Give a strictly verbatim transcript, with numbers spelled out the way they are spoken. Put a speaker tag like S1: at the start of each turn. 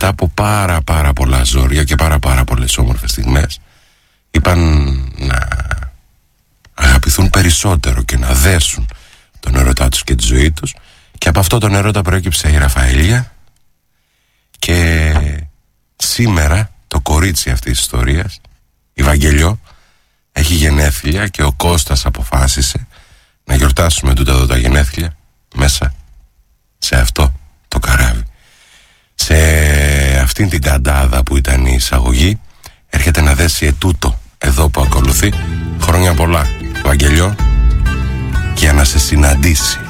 S1: μετά από πάρα πάρα πολλά ζόρια και πάρα πάρα πολλές όμορφες στιγμές, είπαν να αγαπηθούν περισσότερο και να δέσουν τον ερωτά τους και τη ζωή τους, και από αυτό τον ερώτα προέκυψε η Ραφαήλια. Και σήμερα το κορίτσι αυτής της ιστορίας, η Βαγγελιό, έχει γενέθλια και ο Κώστας αποφάσισε να γιορτάσουμε τούτα εδώ τα γενέθλια μέσα σε αυτό το καράβι. Σε αυτήν την καντάδα που ήταν η εισαγωγή έρχεται να δέσει ετούτο εδώ που ακολουθεί. Χρόνια πολλά, Βαγγελιό, για να σε συναντήσει.